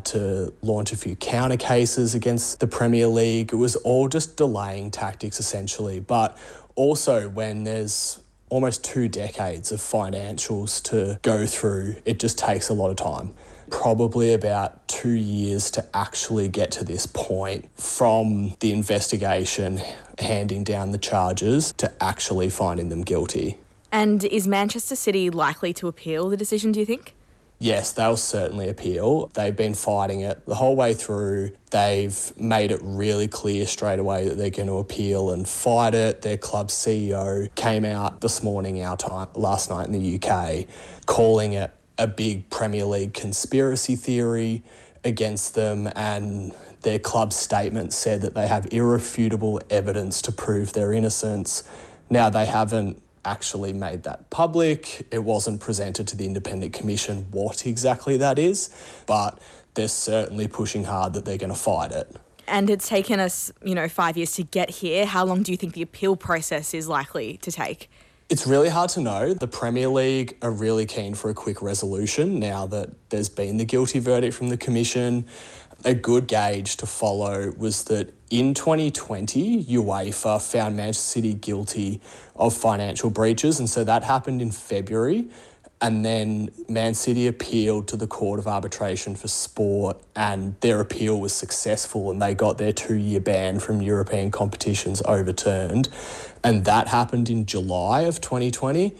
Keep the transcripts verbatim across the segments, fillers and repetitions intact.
to launch a few counter cases against the Premier League. It was all just delaying tactics essentially. But also when there's almost two decades of financials to go through, it just takes a lot of time. Probably about two years to actually get to this point from the investigation handing down the charges to actually finding them guilty. And is Manchester City likely to appeal the decision, do you think? Yes, they'll certainly appeal. They've been fighting it the whole way through. They've made it really clear straight away that they're going to appeal and fight it. Their club C E O came out this morning, our time, last night in the U K, calling it a big Premier League conspiracy theory against them, and their club statement said that they have irrefutable evidence to prove their innocence. Now, they haven't actually made that public. It wasn't presented to the Independent Commission what exactly that is, but they're certainly pushing hard that they're going to fight it. And it's taken us, you know, five years to get here. How long do you think the appeal process is likely to take? It's really hard to know. The Premier League are really keen for a quick resolution now that there's been the guilty verdict from the Commission. A good gauge to follow was that in twenty twenty, UEFA found Manchester City guilty of financial breaches, and so that happened in February. And then Man City appealed to the Court of Arbitration for Sport, and their appeal was successful, and they got their two-year ban from European competitions overturned. And that happened in July of twenty twenty.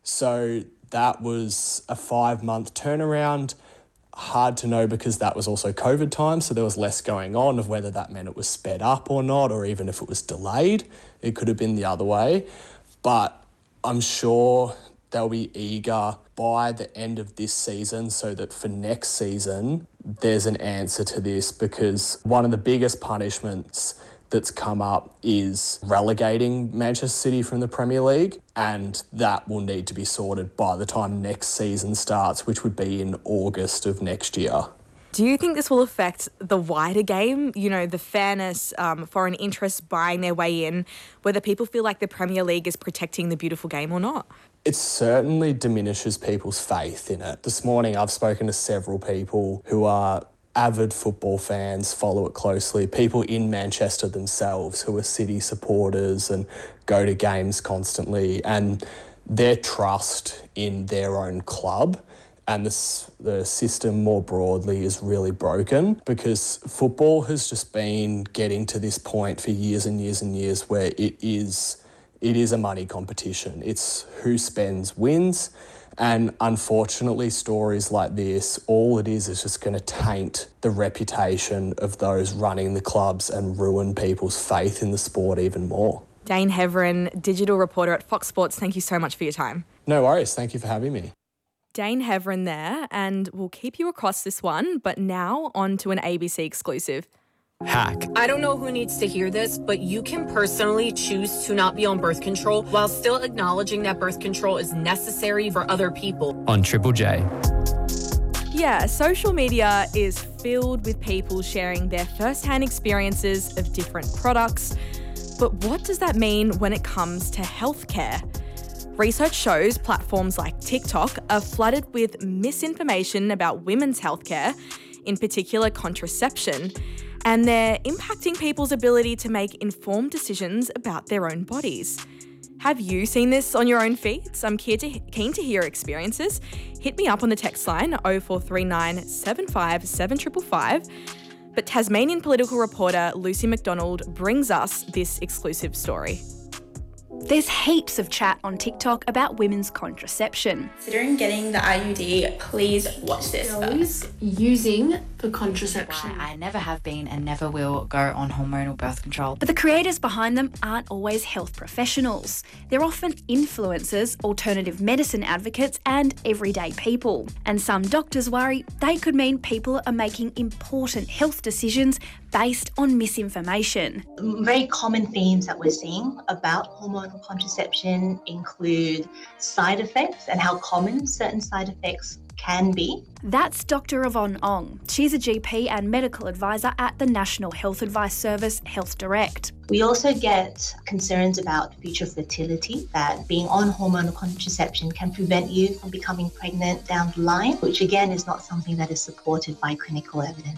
So that was a five-month turnaround. Hard to know because that was also COVID time, so there was less going on of whether that meant it was sped up or not, or even if it was delayed. It could have been the other way. But I'm sure they'll be eager by the end of this season so that for next season there's an answer to this, because one of the biggest punishments that's come up is relegating Manchester City from the Premier League, and that will need to be sorted by the time next season starts, which would be in August of next year. Do you think this will affect the wider game? You know, the fairness, um, foreign interests buying their way in, whether people feel like the Premier League is protecting the beautiful game or not? It certainly diminishes people's faith in it. This morning I've spoken to several people who are avid football fans, follow it closely, people in Manchester themselves who are City supporters and go to games constantly, and their trust in their own club and the, the system more broadly is really broken, because football has just been getting to this point for years and years and years where it is it is a money competition. It's who spends wins. And unfortunately, stories like this, all it is is just going to taint the reputation of those running the clubs and ruin people's faith in the sport even more. Dane Heverin, digital reporter at Fox Sports, thank you so much for your time. No worries. Thank you for having me. Dane Heverin there, and we'll keep you across this one, but now on to an A B C exclusive. Hack. I don't know who needs to hear this, but you can personally choose to not be on birth control while still acknowledging that birth control is necessary for other people. On Triple J. Yeah, social media is filled with people sharing their first-hand experiences of different products. But what does that mean when it comes to healthcare? Research shows platforms like TikTok are flooded with misinformation about women's healthcare, in particular contraception, and they're impacting people's ability to make informed decisions about their own bodies. Have you seen this on your own feeds? I'm keen to, keen to hear experiences. Hit me up on the text line oh four three nine, seven five seven five five five. But Tasmanian political reporter Lucy McDonald brings us this exclusive story. There's heaps of chat on TikTok about women's contraception. Considering getting the I U D, please watch this first. Using for contraception. I never have been and never will go on hormonal birth control. But the creators behind them aren't always health professionals. They're often influencers, alternative medicine advocates, and everyday people. And some doctors worry they could mean people are making important health decisions based on misinformation. Very common themes that we're seeing about hormonal contraception include side effects and how common certain side effects can be. That's Doctor Yvonne Ong. She's a G P and medical advisor at the National Health Advice Service, Health Direct. We also get concerns about future fertility, that being on hormonal contraception can prevent you from becoming pregnant down the line, which again is not something that is supported by clinical evidence.